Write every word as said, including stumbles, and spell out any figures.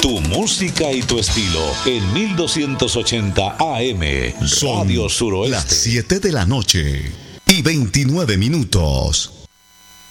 Tu música y tu estilo en mil doscientos ochenta A M. Son Radio Suroeste. Las siete de la noche y veintinueve minutos.